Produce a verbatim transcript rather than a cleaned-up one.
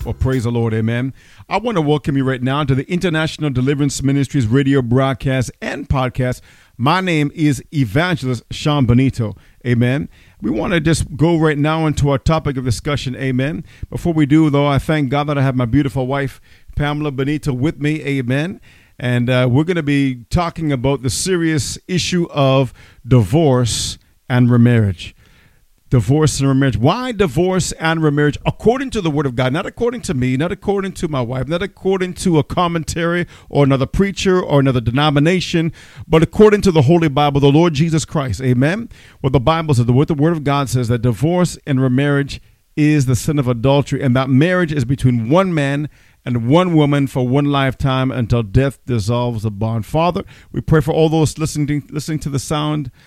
Well, praise the Lord, amen. I want to welcome you right now to the International Deliverance Ministries radio broadcast and podcast. My name is Evangelist Sean Benito, amen. We want to just go right now into our topic of discussion, amen. Before we do, though, I thank God that I have my beautiful wife, Pamela Benito, with me, amen. And uh, we're going to be talking about the serious issue of divorce and remarriage. Divorce and remarriage. Why divorce and remarriage? According to the Word of God, not according to me, not according to my wife, not according to a commentary or another preacher or another denomination, but according to the Holy Bible, the Lord Jesus Christ. Amen. What the Bible says, what the Word of God says, that divorce and remarriage is the sin of adultery, and that marriage is between one man and one woman for one lifetime until death dissolves the bond. Father, we pray for all those listening listening to the sound